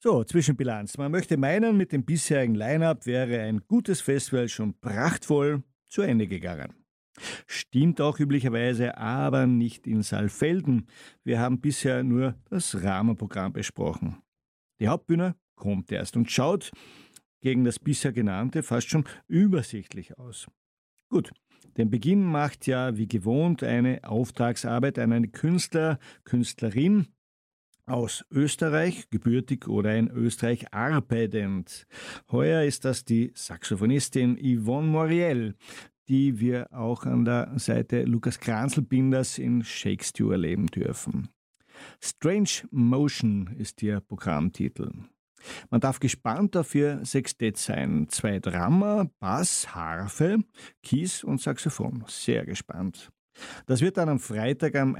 So, Zwischenbilanz. Man möchte meinen, mit dem bisherigen Line-Up wäre ein gutes Festival schon prachtvoll zu Ende gegangen. Stimmt auch üblicherweise, aber nicht in Saalfelden. Wir haben bisher nur das Rahmenprogramm besprochen. Die Hauptbühne kommt erst und schaut gegen das bisher genannte fast schon übersichtlich aus. Gut, den Beginn macht ja wie gewohnt eine Auftragsarbeit an eine Künstler, Künstlerin aus Österreich, gebürtig oder in Österreich arbeitend. Heuer ist das die Saxophonistin Yvonne Moriel, die wir auch an der Seite Lukas Kranzl-Binders in Shakespeare erleben dürfen. Strange Motion ist ihr Programmtitel. Man darf gespannt auf ihr Sextett sein. 2 Drummer, Bass, Harfe, Keys und Saxophon. Sehr gespannt. Das wird dann am Freitag, am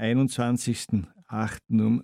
21.08. um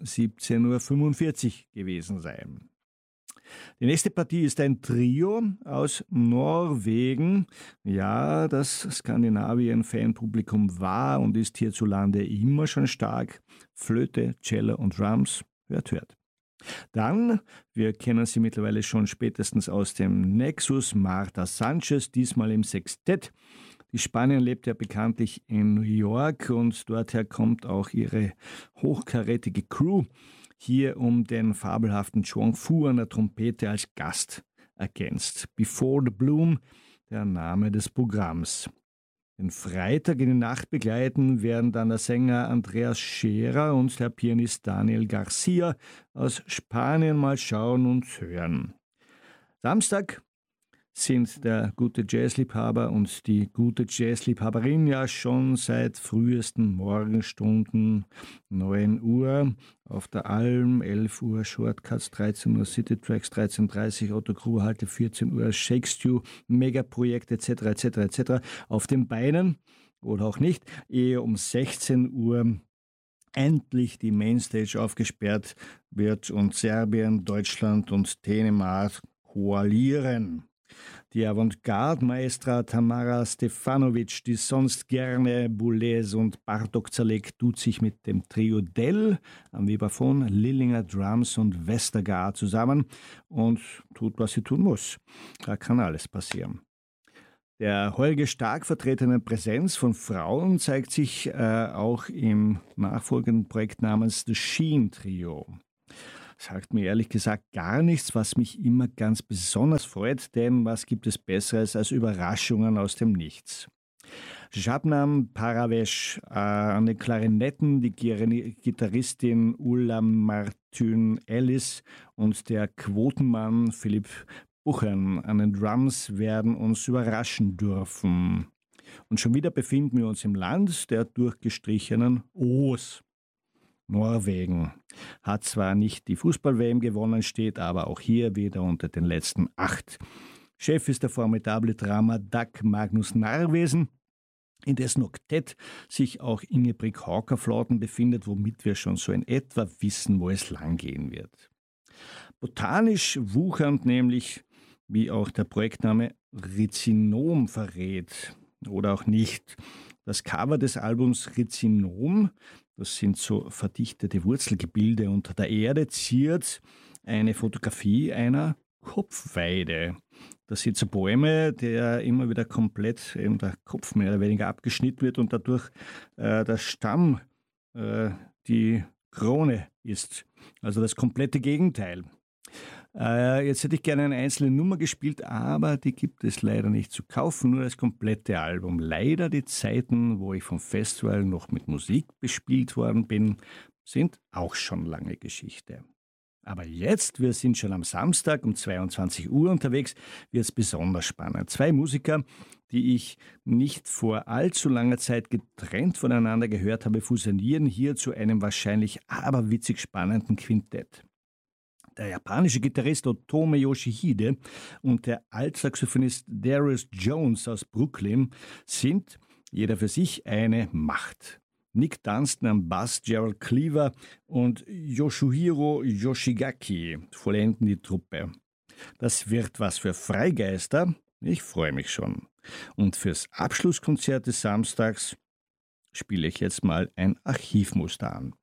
17.45 Uhr gewesen sein. Die nächste Partie ist ein Trio aus Norwegen. Ja, das Skandinavien-Fanpublikum war und ist hierzulande immer schon stark. Flöte, Cello und Drums, hört. Dann, wir kennen sie mittlerweile schon spätestens aus dem Nexus, Marta Sanchez, diesmal im Sextett. Die Spanierin lebt ja bekanntlich in New York und dorther kommt auch ihre hochkarätige Crew, hier um den fabelhaften Chuang Fu an der Trompete als Gast ergänzt. Before the Bloom, der Name des Programms. Den Freitag in die Nacht begleiten werden dann der Sänger Andreas Scherer und der Pianist Daniel Garcia aus Spanien. Mal schauen und hören. Samstag sind der gute Jazzliebhaber und die gute Jazzliebhaberin ja schon seit frühesten Morgenstunden 9 Uhr auf der Alm, 11 Uhr Shortcuts, 13 Uhr Citytracks, 13.30 Uhr Otto Kruhalte, 14 Uhr Shakespeare, Megaprojekt etc. auf den Beinen oder auch nicht, ehe um 16 Uhr endlich die Mainstage aufgesperrt wird und Serbien, Deutschland und Dänemark koalieren. Die Avantgarde-Maestra Tamara Stefanovic, die sonst gerne Boulez und Bartok zerlegt, tut sich mit dem Trio Dell am Vibraphon, Lillinger Drums und Westergaard zusammen und tut, was sie tun muss. Da kann alles passieren. Der heutige stark vertretene Präsenz von Frauen zeigt sich auch im nachfolgenden Projekt namens The Sheen Trio. Sagt mir ehrlich gesagt gar nichts, was mich immer ganz besonders freut, denn was gibt es Besseres als Überraschungen aus dem Nichts? Shabnam Paravesh an den Klarinetten, die Gitarristin Ulla Martyn Ellis und der Quotenmann Philipp Buchern an den Drums werden uns überraschen dürfen. Und schon wieder befinden wir uns im Land der durchgestrichenen O's. Norwegen hat zwar nicht die Fußball-WM gewonnen, steht aber auch hier wieder unter den letzten 8. Chef ist der formidable Drama Dag Magnus Narvesen, in dessen Oktett sich auch Ingebrigt Haukerflauten befindet, womit wir schon so in etwa wissen, wo es langgehen wird. Botanisch wuchernd nämlich, wie auch der Projektname Rizinom verrät, oder auch nicht. Das Cover des Albums Rizinom, das sind so verdichtete Wurzelgebilde unter der Erde, ziert eine Fotografie einer Kopfweide. Das sind so Bäume, der immer wieder komplett eben der Kopf mehr oder weniger abgeschnitten wird und dadurch der Stamm die Krone ist. Also das komplette Gegenteil. Jetzt hätte ich gerne eine einzelne Nummer gespielt, aber die gibt es leider nicht zu kaufen, nur das komplette Album. Leider die Zeiten, wo ich vom Festival noch mit Musik bespielt worden bin, sind auch schon lange Geschichte. Aber jetzt, wir sind schon am Samstag um 22 Uhr unterwegs, wird es besonders spannend. 2 Musiker, die ich nicht vor allzu langer Zeit getrennt voneinander gehört habe, fusionieren hier zu einem wahrscheinlich aberwitzig spannenden Quintett. Der japanische Gitarrist Otome Yoshihide und der Altsaxophonist Darius Jones aus Brooklyn sind jeder für sich eine Macht. Nick Dunstan am Bass, Gerald Cleaver und Yoshuhiro Yoshigaki vollenden die Truppe. Das wird was für Freigeister, ich freue mich schon. Und fürs Abschlusskonzert des Samstags spiele ich jetzt mal ein Archivmuster an.